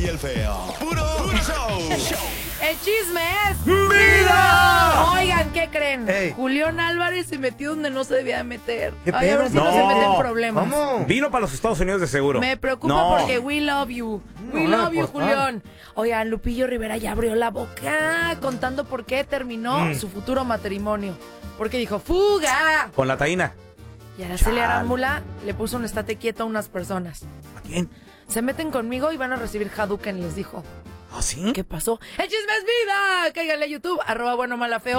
Y el feo. Puro show. El chisme es ¡Vida! Oigan, ¿qué creen? Ey. Julián Álvarez se metió donde no se debía de meter. ¿Qué Ay, a ver si pedo? no se No. mete en problemas. ¿Cómo? Vino para los Estados Unidos de seguro. Me preocupa No. porque we love you. We No, love you, por favor. Julián. Oigan, Lupillo Rivera ya abrió la boca contando por qué terminó su futuro matrimonio. Porque dijo, ¡fuga! Con la taína. Y Araceli Chale. Arámbula le puso un estate quieto a unas personas. ¿A quién? Se meten conmigo y van a recibir Hadouken, les dijo. ¿Ah, sí? ¿Qué pasó? ¡El chisme es vida! Cáiganle a YouTube, @buenomalafeo.